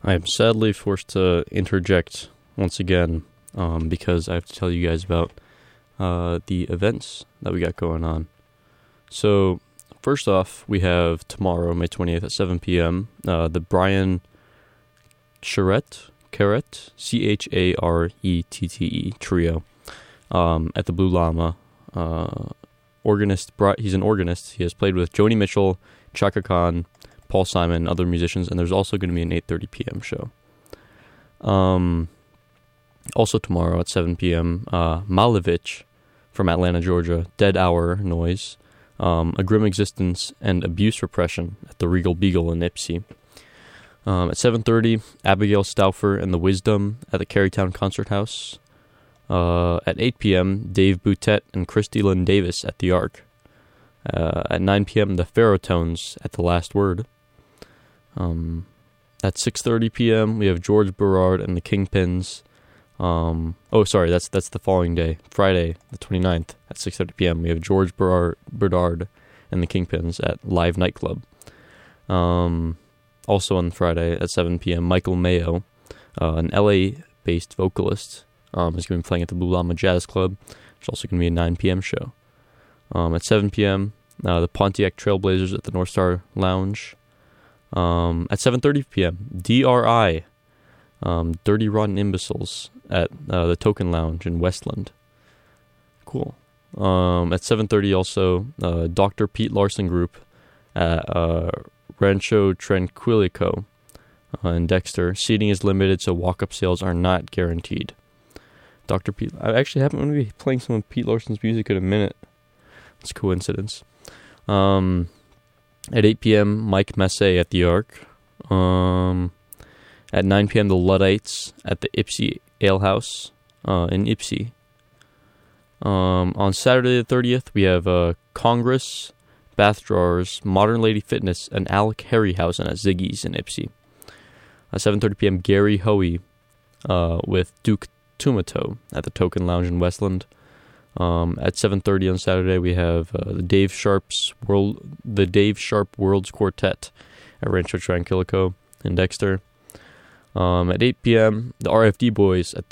I am sadly forced to interject once again because I have to tell you guys about the events that we got going on. So, first off, we have tomorrow, May 20th at 7 p.m., the Brian Charette, Charette trio at the Blue Llama. He's an organist. He has played with Joni Mitchell, Chaka Khan, Paul Simon, other musicians, and there's also going to be an 8:30 p.m. show. Also tomorrow at 7 p.m., Malevich from Atlanta, Georgia, Dead Hour Noise, A Grim Existence, and Abuse Repression at the Regal Beagle in Ipsy. At 7:30, Abigail Stauffer and The Wisdom at the Carytown Concert House. At 8 p.m., Dave Boutet and Christy Lynn Davis at the Ark. At 9 p.m., the Ferrotones at the Last Word. At 6:30 p.m., we have George Burrard and the Kingpins. That's the following day, Friday, the 29th, at 6:30 p.m., we have George Burrard and the Kingpins at Live Nightclub. Also on Friday at 7 p.m., Michael Mayo, an LA-based vocalist, is going to be playing at the Blue Llama Jazz Club. It's also going to be a 9 p.m. show. At 7 p.m., the Pontiac Trailblazers at the North Star Lounge. At 7:30 p.m., DRI, Dirty Rotten Imbeciles at the Token Lounge in Westland. Cool. At 7:30 also, Dr. Pete Larson Group at Rancho Tranquilico in Dexter. Seating is limited, so walk-up sales are not guaranteed. Dr. Pete, I actually haven't going to be playing some of Pete Larson's music in a minute. It's a coincidence. At 8 p.m., Mike Massey at the Ark. At 9 p.m., the Luddites at the Ipsy Ale House in Ipsy. On Saturday the 30th, we have Congress, Bath Drawers, Modern Lady Fitness, and Alec Harryhausen at Ziggy's in Ipsy. At 7:30 p.m., Gary Hoey with Duke Tumato at the Token Lounge in Westland. At 7:30 on Saturday, we have the Dave Sharp Worlds Quartet at Rancho Tranquilico in Dexter. At 8 p.m., the RFD Boys at